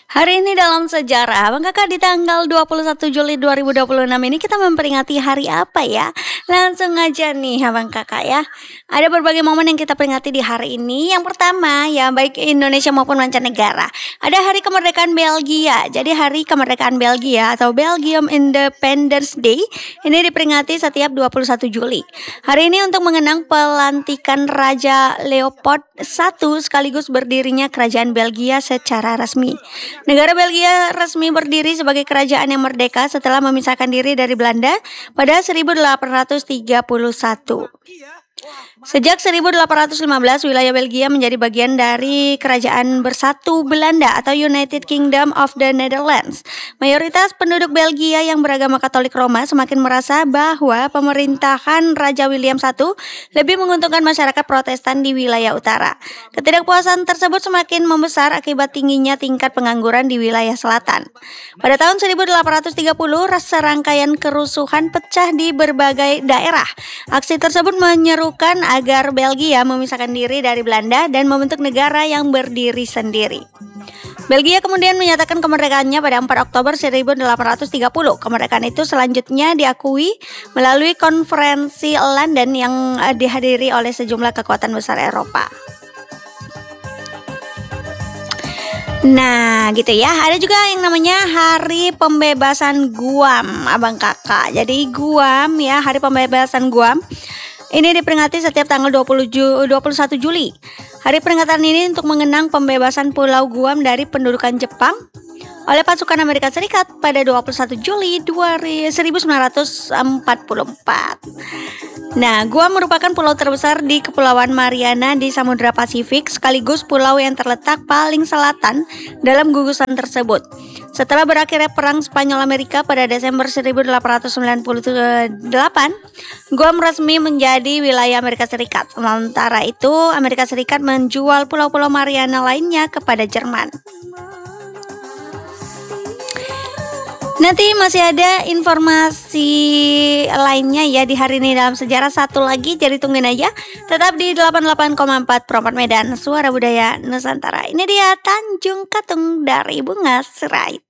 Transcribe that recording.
Hari ini dalam sejarah, Bang Kakak di tanggal 21 Juli 2026 ini kita memperingati hari apa ya? Langsung aja nih Abang Kakak ya. Ada berbagai momen yang kita peringati di hari ini. Yang pertama ya baik Indonesia maupun mancanegara. Ada Hari Kemerdekaan Belgia. Jadi Hari Kemerdekaan Belgia atau Belgium Independence Day ini diperingati setiap 21 Juli. Hari ini untuk mengenang pelantikan Raja Leopold I sekaligus berdirinya Kerajaan Belgia secara resmi. Negara Belgia resmi berdiri sebagai kerajaan yang merdeka setelah memisahkan diri dari Belanda pada 1831. Sejak 1815, wilayah Belgia menjadi bagian dari Kerajaan Bersatu Belanda atau United Kingdom of the Netherlands. Mayoritas penduduk Belgia yang beragama Katolik Roma semakin merasa bahwa pemerintahan Raja William I lebih menguntungkan masyarakat Protestan di wilayah utara. Ketidakpuasan tersebut semakin membesar akibat tingginya tingkat pengangguran di wilayah selatan. Pada tahun 1830, serangkaian kerusuhan pecah di berbagai daerah. Aksi tersebut menyerukan agar Belgia memisahkan diri dari Belanda dan membentuk negara yang berdiri sendiri. Belgia kemudian menyatakan kemerdekaannya pada 4 Oktober 1830. Kemerdekaan itu selanjutnya diakui melalui konferensi London yang dihadiri oleh sejumlah kekuatan besar Eropa. Nah gitu ya, ada juga yang namanya Hari Pembebasan Guam, Abang Kakak. Jadi Guam ya, Hari Pembebasan Guam ini diperingati setiap tanggal 21 Juli. Hari peringatan ini untuk mengenang pembebasan Pulau Guam dari pendudukan Jepang oleh pasukan Amerika Serikat pada 21 Juli 1944. Nah, Guam merupakan pulau terbesar di Kepulauan Mariana di Samudra Pasifik, sekaligus pulau yang terletak paling selatan dalam gugusan tersebut. Setelah berakhirnya Perang Spanyol-Amerika pada Desember 1898, Guam resmi menjadi wilayah Amerika Serikat. Sementara itu, Amerika Serikat menjual pulau-pulau Mariana lainnya kepada Jerman. Nanti masih ada informasi lainnya ya di hari ini dalam sejarah. Satu lagi, jadi tungguin aja. Tetap di 88,4 Pro4 Medan, Suara Budaya Nusantara. Ini dia Tanjung Katung dari Bunga Serai.